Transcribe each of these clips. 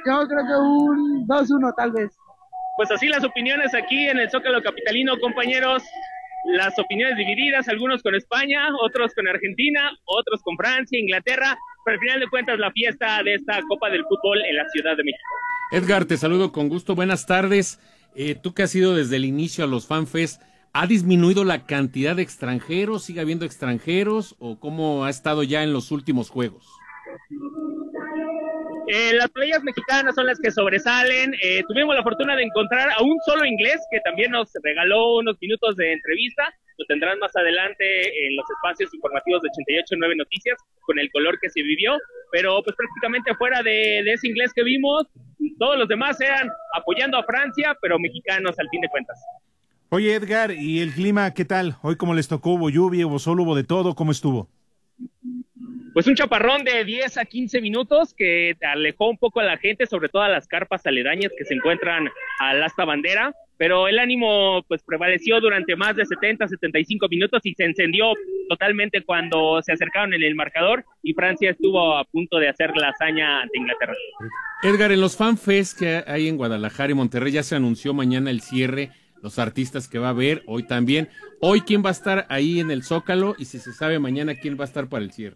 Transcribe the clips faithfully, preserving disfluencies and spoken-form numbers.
yo creo que un dos uno tal vez. Pues así las opiniones aquí en el Zócalo capitalino, compañeros. Las opiniones divididas, algunos con España, otros con Argentina, otros con Francia, Inglaterra, pero al final de cuentas la fiesta de esta Copa del Fútbol en la Ciudad de México. Edgar, te saludo con gusto, buenas tardes. Eh, tú que has ido desde el inicio a los FanFest, ¿ha disminuido la cantidad de extranjeros? ¿Sigue habiendo extranjeros? ¿O cómo ha estado ya en los últimos juegos? Eh, las playas mexicanas son las que sobresalen. Eh, tuvimos la fortuna de encontrar a un solo inglés que también nos regaló unos minutos de entrevista. Lo tendrán más adelante en los espacios informativos de ochenta y ocho punto nueve Noticias con el color que se vivió. Pero pues prácticamente fuera de, de ese inglés que vimos, todos los demás eran apoyando a Francia, pero mexicanos al fin de cuentas. Oye, Edgar, ¿y el clima qué tal? Hoy cómo les tocó, hubo lluvia, hubo sol, hubo de todo, ¿cómo estuvo? Pues un chaparrón de diez a quince minutos que alejó un poco a la gente, sobre todo a las carpas aledañas que se encuentran al asta bandera, pero el ánimo pues prevaleció durante más de setenta, setenta y cinco minutos y se encendió totalmente cuando se acercaron en el marcador y Francia estuvo a punto de hacer la hazaña ante Inglaterra. Edgar, en los FanFest que hay en Guadalajara y Monterrey ya se anunció mañana el cierre, los artistas que va a haber, hoy también. Hoy, ¿quién va a estar ahí en el Zócalo? Y si se sabe mañana, ¿quién va a estar para el cierre?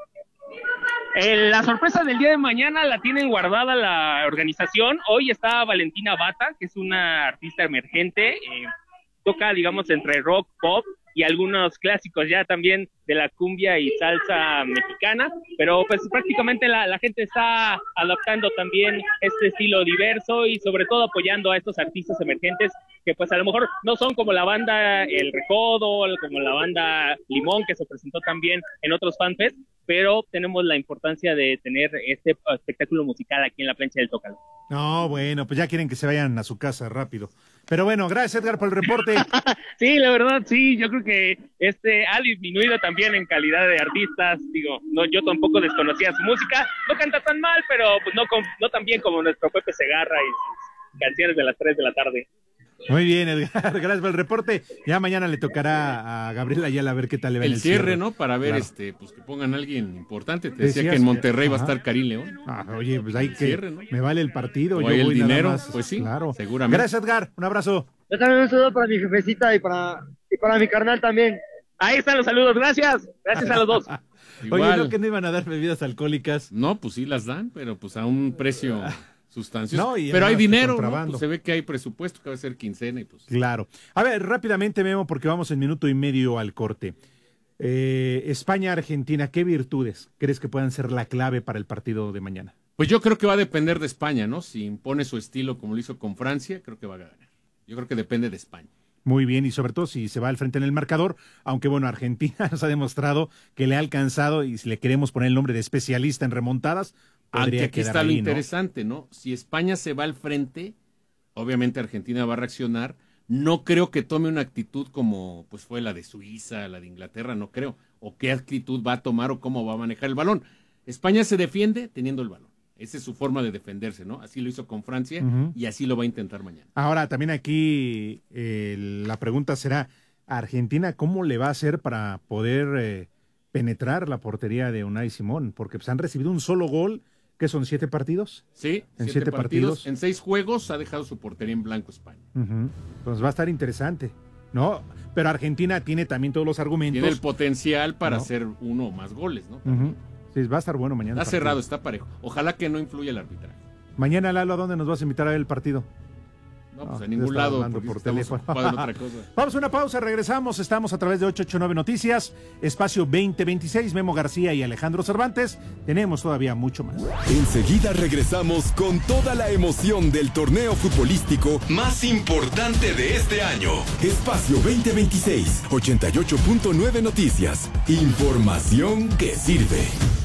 Eh, la sorpresa del día de mañana la tienen guardada la organización. Hoy está Valentina Bata, que es una artista emergente, eh, toca, digamos, entre rock, pop y algunos clásicos ya también de la cumbia y salsa mexicana, pero pues prácticamente la, la gente está adoptando también este estilo diverso y sobre todo apoyando a estos artistas emergentes que pues a lo mejor no son como la banda El Recodo, como la banda Limón que se presentó también en otros FanFest, pero tenemos la importancia de tener este espectáculo musical aquí en la plancha del Zócalo. No, bueno, pues ya quieren que se vayan a su casa rápido. Pero bueno, gracias Edgar por el reporte. Sí, la verdad, sí, yo creo que este ha disminuido también en calidad de artistas, digo, no, yo tampoco desconocía su música, no canta tan mal, pero pues no, no tan bien como nuestro Pepe Segarra y sus canciones de las tres de la tarde. Muy bien, Edgar, gracias por el reporte. Ya mañana le tocará a Gabriel Ayala a ver qué tal le va el, el cierre, cierre, ¿no? Para ver, claro. este, pues que pongan a alguien importante. Te Decías, decía que en Monterrey ajá. va a estar Karim León. Ah, oye, pues ahí el que cierre, ¿no? me vale el partido. O yo el voy dinero, nada más, pues sí, claro. seguramente. Gracias, Edgar, un abrazo. Yo también un saludo para mi jefecita y para, y para mi carnal también. Ahí están los saludos, gracias, gracias a los dos. Oye, ¿no que no iban a dar bebidas alcohólicas? No, pues sí las dan, pero pues a un precio sustancioso. No, y pero hay además dinero, ¿no? contrabando. Pues se ve que hay presupuesto, que va a ser quincena y pues... Claro. A ver, rápidamente, Memo, porque vamos en minuto y medio al corte. Eh, España-Argentina, ¿qué virtudes crees que puedan ser la clave para el partido de mañana? Pues yo creo que va a depender de España, ¿no? Si impone su estilo como lo hizo con Francia, creo que va a ganar. Yo creo que depende de España. Muy bien, y sobre todo si se va al frente en el marcador, aunque bueno, Argentina nos ha demostrado que le ha alcanzado, y si le queremos poner el nombre de especialista en remontadas, podría Aunque aquí quedar está ahí, lo ¿no? interesante, ¿no? Si España se va al frente, obviamente Argentina va a reaccionar. No creo que tome una actitud como pues fue la de Suiza, la de Inglaterra, no creo. O qué actitud va a tomar o cómo va a manejar el balón. España se defiende teniendo el balón. Esa es su forma de defenderse, ¿no? Así lo hizo con Francia uh-huh. y así lo va a intentar mañana. Ahora, también aquí eh, la pregunta será, ¿Argentina cómo le va a hacer para poder eh, penetrar la portería de Unai Simón? Porque pues, han recibido un solo gol, ¿qué son, siete partidos? Sí, en siete, siete partidos, partidos. En seis juegos ha dejado su portería en blanco España. Uh-huh. Pues va a estar interesante, ¿no? Pero Argentina tiene también todos los argumentos. Tiene el potencial para ¿no? hacer uno o más goles, ¿no? Uh-huh. Sí, va a estar bueno mañana. Está cerrado, está parejo. Ojalá que no influya el arbitraje. Mañana, Lalo, ¿a dónde nos vas a invitar a ver el partido? No, pues no, a ningún lado, porque por estamos teléfono. ocupados en otra cosa. Vamos a una pausa, regresamos. Estamos a través de ocho ocho nueve Noticias, espacio veinte veintiséis. Memo García y Alejandro Cervantes. Tenemos todavía mucho más. Enseguida regresamos con toda la emoción del torneo futbolístico más importante de este año. Espacio veinte veintiséis, ochenta y ocho punto nueve Noticias. Información que sirve.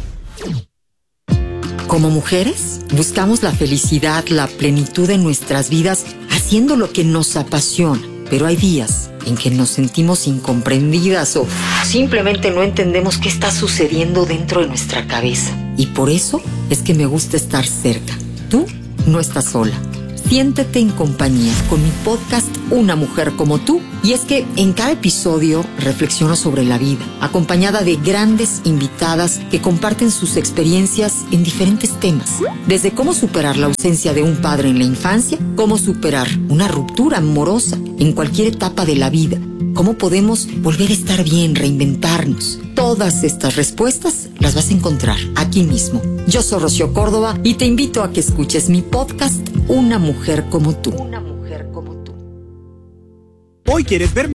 Como mujeres, buscamos la felicidad, la plenitud en nuestras vidas, haciendo lo que nos apasiona. Pero hay días en que nos sentimos incomprendidas o simplemente no entendemos qué está sucediendo dentro de nuestra cabeza. Y por eso es que me gusta estar cerca. Tú no estás sola. siéntete en compañía con mi podcast Una Mujer Como Tú. Y es que en cada episodio reflexiono sobre la vida, acompañada de grandes invitadas que comparten sus experiencias en diferentes temas. Desde cómo superar la ausencia de un padre en la infancia, cómo superar una ruptura amorosa en cualquier etapa de la vida, cómo podemos volver a estar bien, reinventarnos. Todas estas respuestas las vas a encontrar aquí mismo. Yo soy Rocío Córdoba y te invito a que escuches mi podcast Una Mujer Como Tú. Una mujer como tú. Hoy quieres ver